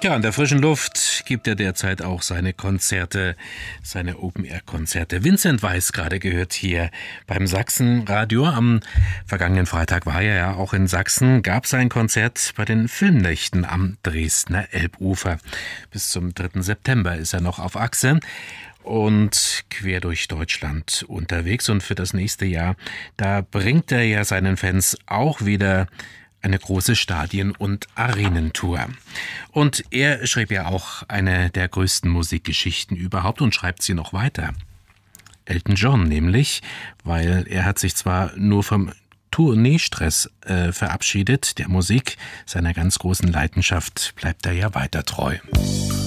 Ja, in der frischen Luft gibt er derzeit auch seine Konzerte, seine Open-Air-Konzerte. Vincent Weiss gerade gehört hier beim Sachsenradio. Am vergangenen Freitag war er ja auch in Sachsen, gab sein Konzert bei den Filmnächten am Dresdner Elbufer. Bis zum 3. September ist er noch auf Achse und quer durch Deutschland unterwegs. Und für das nächste Jahr, da bringt er ja seinen Fans auch wieder eine große Stadien- und Arenentour. Und er schrieb ja auch eine der größten Musikgeschichten überhaupt und schreibt sie noch weiter. Elton John nämlich, weil er hat sich zwar nur vom Tourneestress verabschiedet, der Musik, seiner ganz großen Leidenschaft bleibt er ja weiter treu.